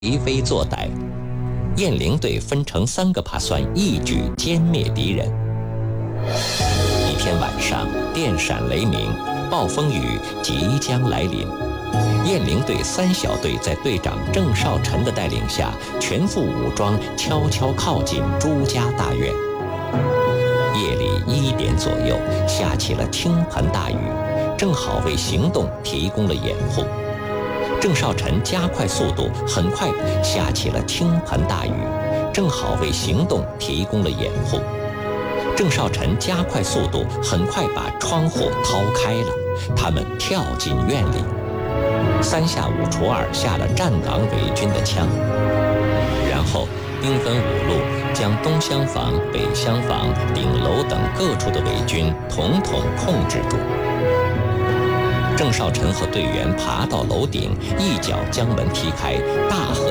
为非作歹。雁翎队分成3个爬算，一举歼灭敌人。一天晚上，电闪雷鸣，暴风雨即将来临。雁翎队3小队在队长郑少臣的带领下，全副武装，悄悄靠近朱家大院。夜里1点左右，下起了倾盆大雨，正好为行动提供了掩护。郑少臣加快速度，很快下起了倾盆大雨，正好为行动提供了掩护。郑少臣加快速度，很快把窗户掏开了，他们跳进院里。3下5除2下了站岗伪军的枪，然后兵分5路，将东厢房、北厢房、顶楼等各处的伪军统统控制住。郑少臣和队员爬到楼顶，一脚将门踢开，大喝